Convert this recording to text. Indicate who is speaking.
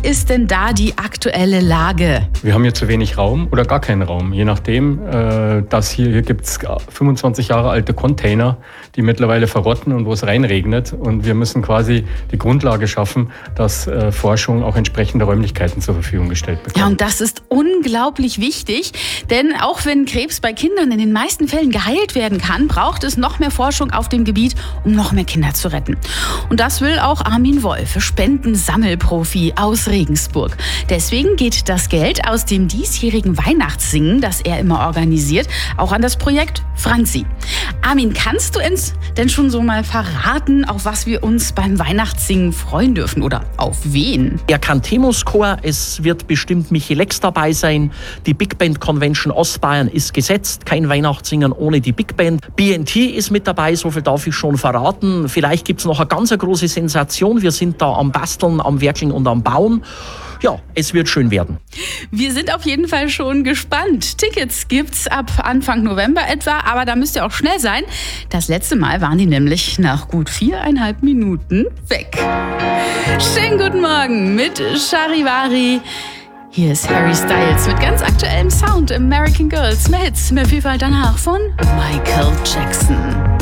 Speaker 1: ist denn da die aktuelle Lage?
Speaker 2: Wir haben hier zu wenig Raum oder gar keinen Raum. Je nachdem, hier gibt es 25 Jahre alte Container, die mittlerweile verrotten und wo es reinregnet. Und wir müssen quasi die Grundlage schaffen, dass Forschung auch entsprechende Räumlichkeiten zur Verfügung gestellt bekommt.
Speaker 1: Ja, und das ist unglaublich wichtig, denn auch wenn Krebs bei Kindern in den meisten Fällen geheilt werden kann, braucht es noch mehr Forschung auf dem Gebiet, um noch mehr Kinder zu retten. Und das will auch Armin Wolf, Spendensammelprofi aus Regensburg. Deswegen geht das Geld aus dem diesjährigen Weihnachtssingen, das er immer organisiert, auch an das Projekt Franzi. Armin, kannst du uns denn schon so mal verraten, auf was wir uns beim Weihnachtssingen freuen dürfen oder auf wen?
Speaker 3: Der Cantemus-Chor, es wird bestimmt Michi Lex dabei sein. Die Big Band Convention Ostbayern ist gesetzt. Kein Weihnachtssingen ohne die Big Band. BNT ist mit dabei, so viel darf ich schon verraten. Vielleicht gibt es noch eine ganz große Sensation. Wir sind da am Basteln, am Werkeln und am Bauen. Ja, es wird schön werden.
Speaker 1: Wir sind auf jeden Fall schon gespannt. Tickets gibt's ab Anfang November etwa, aber da müsst ihr auch schnell sein. Das letzte Mal waren die nämlich nach gut 4,5 Minuten weg. Schönen guten Morgen mit Charivari. Hier ist Harry Styles mit ganz aktuellem Sound. American Girls, mehr Hits, mehr Vielfalt danach von Michael Jackson.